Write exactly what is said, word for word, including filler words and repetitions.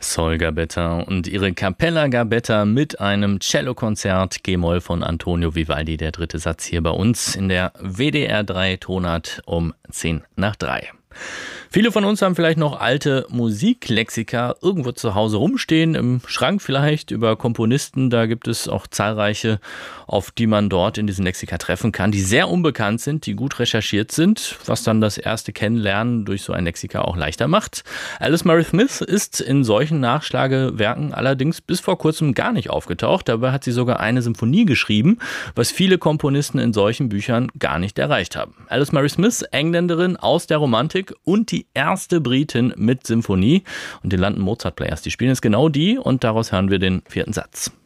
Sol Gabetta und ihre Cappella Gabetta mit einem Cellokonzert G-Moll von Antonio Vivaldi, der dritte Satz hier bei uns in der W D R drei Tonart um zehn nach drei. Viele von uns haben vielleicht noch alte Musiklexika irgendwo zu Hause rumstehen, im Schrank vielleicht, über Komponisten. Da gibt es auch zahlreiche, auf die man dort in diesen Lexika treffen kann, die sehr unbekannt sind, die gut recherchiert sind, was dann das erste Kennenlernen durch so ein Lexika auch leichter macht. Alice Murray Smith ist in solchen Nachschlagewerken allerdings bis vor kurzem gar nicht aufgetaucht. Dabei hat sie sogar eine Symphonie geschrieben, was viele Komponisten in solchen Büchern gar nicht erreicht haben. Alice Murray Smith, Engländerin aus der Romantik und die erste Britin mit Symphonie. Und die London Mozart Players, die spielen jetzt genau die und daraus hören wir den vierten Satz.